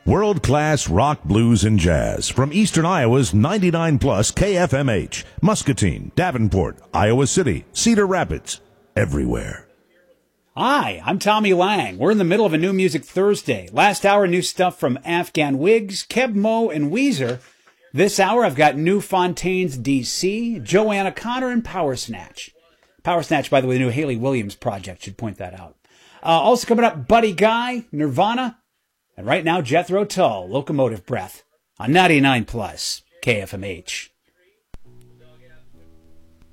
World-class rock, blues, and jazz from Eastern Iowa's 99 plus KFMH, Muscatine, Davenport, Iowa City, Cedar Rapids, everywhere. Hi, I'm Tommy Lang. We're in the middle of a New Music Thursday. Last hour, new stuff from Afghan Wigs, Keb Mo, and Weezer. This hour, I've got New Fontaine's DC, Joanna Connor, and Power Snatch. Power Snatch, by the way, the new Haley Williams project, should point that out. Also coming up, Buddy Guy, Nirvana, and right now, Jethro Tull, Locomotive Breath, on 99 plus KFMH.